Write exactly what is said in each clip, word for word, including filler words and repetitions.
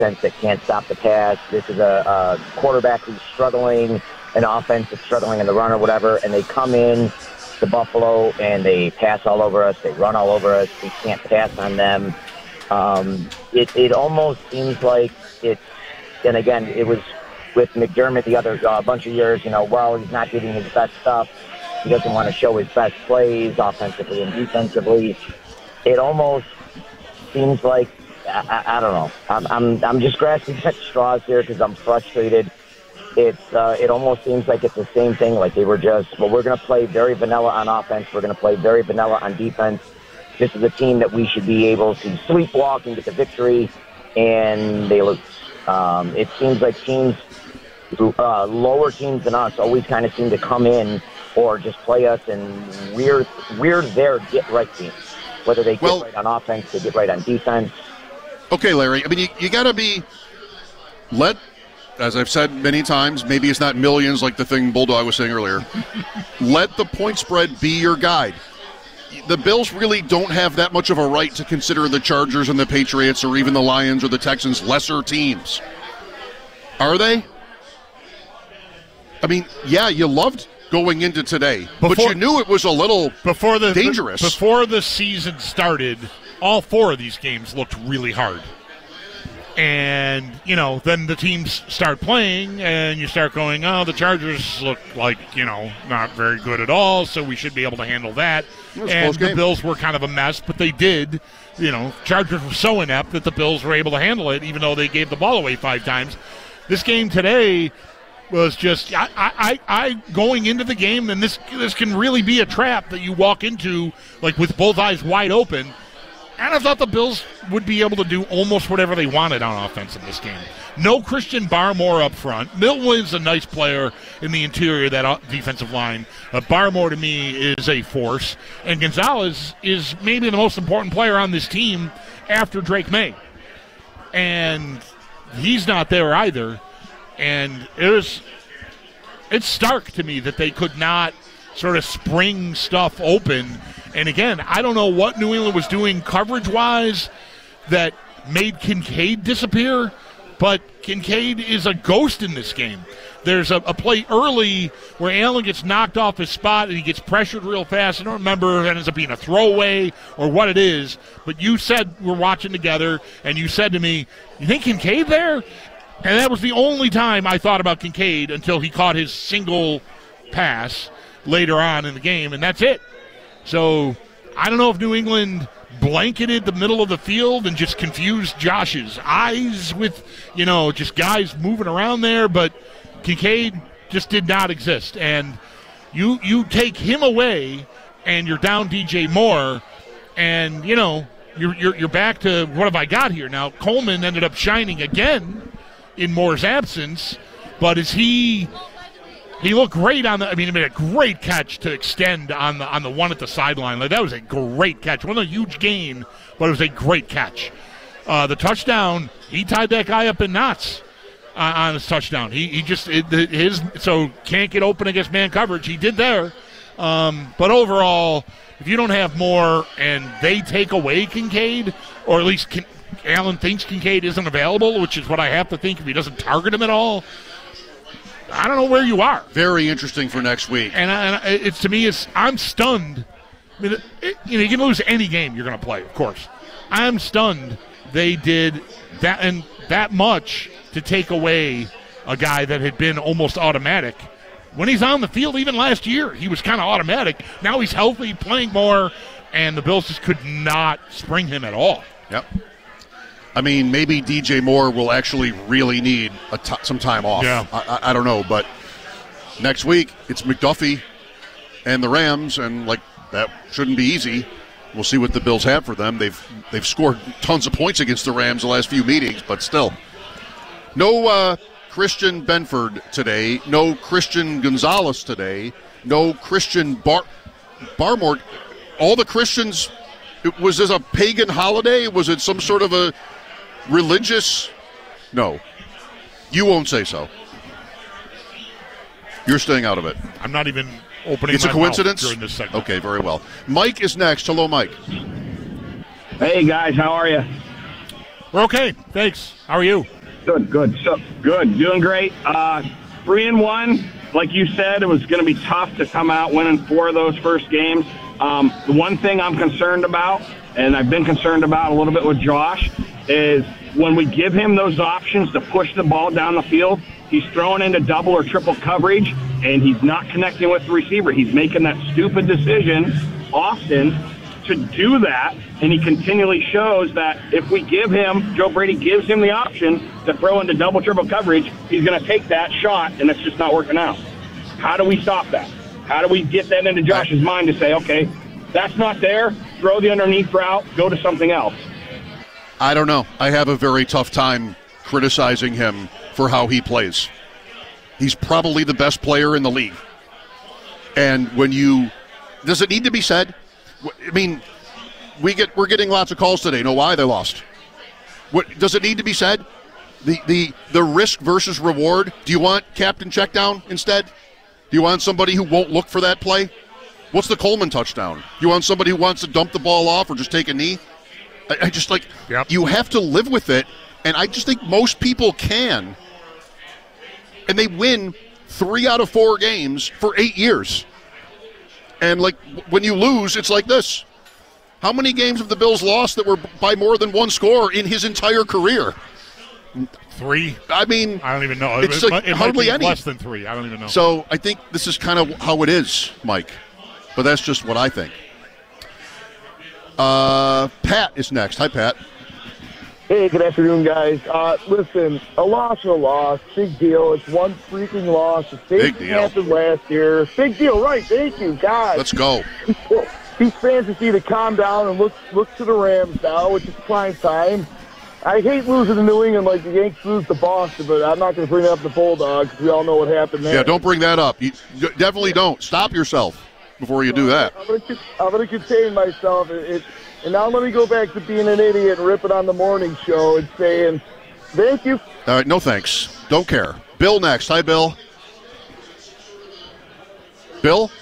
defense that can't stop the pass. This is a, a quarterback who's struggling, an offense that's struggling in the run or whatever, and they come in to Buffalo and they pass all over us. They run all over us. We can't pass on them. Um, it, it almost seems like it's, and again, it was with McDermott the other uh, bunch of years, you know, well, he's not getting his best stuff. He doesn't want to show his best plays offensively and defensively. It almost seems like, I, I, I don't know. I'm, I'm I'm just grasping at straws here because I'm frustrated. It's uh, it almost seems like it's the same thing. Like they were just, well, we're going to play very vanilla on offense. We're going to play very vanilla on defense. This is a team that we should be able to sleepwalk and get the victory, and they lose. Um, it seems like teams, uh, lower teams than us, always kind of seem to come in or just play us, and we're we're their get right team. Whether they get well, right on offense, they get right on defense. Okay, Larry. I mean, you, you got to be let. As I've said many times, maybe it's not millions like the thing Bulldog was saying earlier. Let the point spread be your guide. The Bills really don't have that much of a right to consider the Chargers and the Patriots or even the Lions or the Texans lesser teams. Are they? I mean, yeah, you loved going into today, before, but you knew it was a little before the, dangerous. The, before the season started, all four of these games looked really hard. And, you know, then the teams start playing, and you start going, oh, the Chargers look like, you know, not very good at all, so we should be able to handle that. And the Bills were kind of a mess, but they did. You know, Chargers were so inept that the Bills were able to handle it, even though they gave the ball away five times. This game today was just, I, I, I going into the game, and this this can really be a trap that you walk into, like, with both eyes wide open. And I thought the Bills would be able to do almost whatever they wanted on offense in this game. No Christian Barmore up front. Milton's a nice player in the interior of that defensive line. Uh, Barmore, to me, is a force. And Gonzalez is maybe the most important player on this team after Drake May. And he's not there either. And it was, it's stark to me that they could not sort of spring stuff open. And again, I don't know what New England was doing coverage-wise that made Kincaid disappear, but Kincaid is a ghost in this game. There's a, a play early where Allen gets knocked off his spot and he gets pressured real fast. I don't remember if it ends up being a throwaway or what it is, but you said we're watching together, and you said to me, you think Kincaid there? And that was the only time I thought about Kincaid until he caught his single pass later on in the game, and that's it. So I don't know if New England blanketed the middle of the field and just confused Josh's eyes with, you know, just guys moving around there, but Kincaid just did not exist. And you you take him away and you're down D J Moore, and, you know, you're, you're, you're back to what have I got here? Now, Coleman ended up shining again in Moore's absence, but is he... He looked great on the. I mean, he made a great catch to extend on the on the one at the sideline. Like, that was a great catch. It wasn't a huge gain, but it was a great catch. Uh, the touchdown, he tied that guy up in knots uh, on his touchdown. He he just it, his so can't get open against man coverage. He did there, um, but overall, if you don't have more and they take away Kincaid, or at least Kin- Allen thinks Kincaid isn't available, which is what I have to think if he doesn't target him at all. I don't know where you are. Very interesting for next week. And, I, and it's to me, it's I'm stunned. I mean, it, you know, you can lose any game you're going to play, of course. I'm stunned they did that and that much to take away a guy that had been almost automatic. When he's on the field, even last year, he was kind of automatic. Now he's healthy, playing more, and the Bills just could not spring him at all. Yep. I mean, maybe D J Moore will actually really need a t- some time off. Yeah. I, I, I don't know, but next week it's McDuffie and the Rams, and like that shouldn't be easy. We'll see what the Bills have for them. They've they've scored tons of points against the Rams the last few meetings, but still, no uh, Christian Benford today, no Christian Gonzalez today, no Christian Bar Barmore. All the Christians. It, was this a pagan holiday? Was it some sort of a religious? No. You won't say so. You're staying out of it. I'm not even opening it's my a coincidence? mouth during this segment. Okay, very well. Mike is next. Hello, Mike. Hey, guys. How are you? We're okay. Thanks. How are you? Good, good. So good. Doing great. Uh, three and one. Like you said, it was going to be tough to come out winning four of those first games. Um, the one thing I'm concerned about, and I've been concerned about a little bit with Josh, is when we give him those options to push the ball down the field, he's throwing into double or triple coverage, and he's not connecting with the receiver. He's making that stupid decision often to do that, and he continually shows that if we give him, Joe Brady gives him the option to throw into double, triple coverage, he's going to take that shot, and it's just not working out. How do we stop that? How do we get that into Josh's mind to say, okay, that's not there, throw the underneath route, go to something else? I don't know. I have a very tough time criticizing him for how he plays. He's probably the best player in the league. And when you, does it need to be said? I mean, we get we're getting lots of calls today. Know why they lost? What does it need to be said? The the the risk versus reward. Do you want Captain Checkdown instead? Do you want somebody who won't look for that play? What's the Coleman touchdown? You want somebody who wants to dump the ball off or just take a knee? I, I just like yep. You have to live with it, and I just think most people can. And they win three out of four games for eight years. And, like, when you lose, it's like this. How many games have the Bills lost that were by more than one score in his entire career? Three. I mean, I don't even know. It's it, like it hardly might be any. Less than three. I don't even know. So I think this is kind of how it is, Mike. But that's just what I think. Uh, Pat is next. Hi, Pat. Hey, good afternoon, guys. Uh, listen, a loss is a loss. Big deal. It's one freaking loss. The same thing happened last year. Big deal, right? Thank you, guys. Let's go. These fans just need to calm down and look look to the Rams now, which is prime time. I hate losing to New England like the Yankees lose to Boston, but I'm not going to bring up the Bulldogs because we all know what happened there. Yeah, don't bring that up. You definitely don't. Stop yourself before you do that. I'm going to, I'm going to contain myself. It, it, And now let me go back to being an idiot and rip it on the morning show and saying, thank you. All right, no thanks. Don't care. Bill next. Hi, Bill. Bill?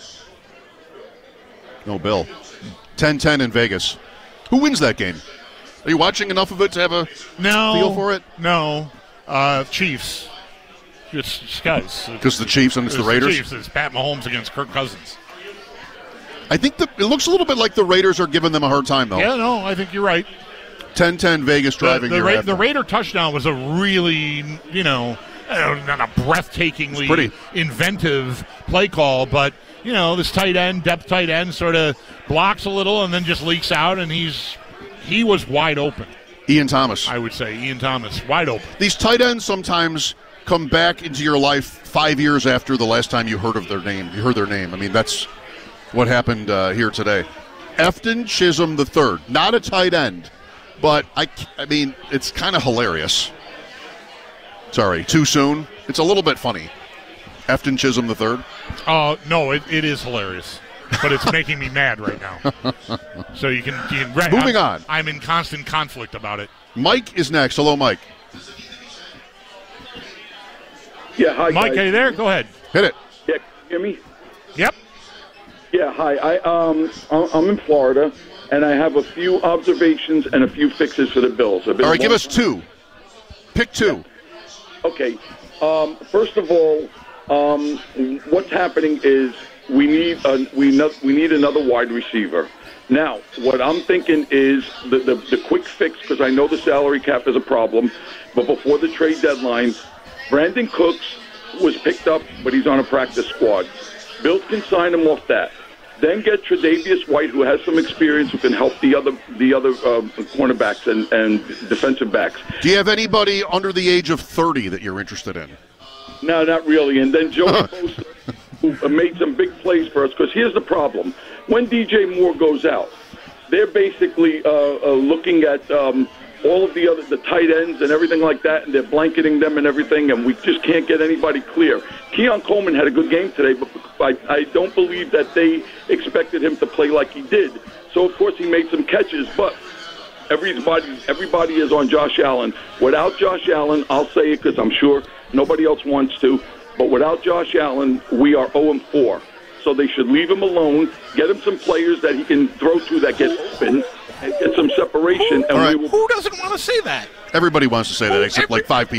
No, Bill. ten ten in Vegas. Who wins that game? Are you watching enough of it to have a no, feel for it? No. Uh, Chiefs. Just, just guys. Because the Chiefs and it's, it's the Raiders? The Chiefs. It's Pat Mahomes against Kirk Cousins. I think the, it looks a little bit like the Raiders are giving them a hard time, though. Yeah, no, I think you're right. ten ten Vegas driving the, the, your Ra- the Raider touchdown was a really, you know, not a breathtakingly pretty. inventive play call, but, you know, this tight end, depth tight end sort of blocks a little and then just leaks out, and he's he was wide open. Ian Thomas. I would say Ian Thomas, wide open. These tight ends sometimes come back into your life five years after the last time you heard of their name. You heard their name. I mean, that's what happened uh, here today. Efton Chisholm the third, not a tight end, but I, I mean, it's kind of hilarious. Sorry, too soon. It's a little bit funny. Efton Chisholm the third. Oh uh, no, it, it is hilarious, but it's making me mad right now. So you can, you can right, moving I'm, on. I'm in constant conflict about it. Mike is next. Hello, Mike. Yeah, hi, Mike, guys. are you there? Go ahead. Hit it. Yeah, can you hear me? Yep. Yeah, hi. I um, I'm in Florida, and I have a few observations and a few fixes for the Bills. All right, give us two. Pick two. Okay. Um, first of all, um, what's happening is we need a, we no, we need another wide receiver. Now, what I'm thinking is the the, the quick fix, because I know the salary cap is a problem, but before the trade deadline, Brandon Cooks was picked up, but he's on a practice squad. Bills can sign him off that. Then get Tre'Davious White, who has some experience, who can help the other the other uh, cornerbacks and, and defensive backs. Do you have anybody under the age of thirty that you're interested in? No, not really. And then Joey Bosa, who made some big plays for us, because here's the problem. When D J Moore goes out, they're basically uh, uh, looking at um, all of the other the tight ends and everything like that, and they're blanketing them and everything, and we just can't get anybody clear. Keon Coleman had a good game today, but I, I don't believe that they expected him to play like he did. So, of course, he made some catches, but everybody, everybody is on Josh Allen. Without Josh Allen, I'll say it because I'm sure nobody else wants to, but without Josh Allen, we are oh and four. So they should leave him alone, get him some players that he can throw to that get open, and get some separation. Who, and right. we will, who doesn't want to say that? Everybody wants to say that, except Every- like five people.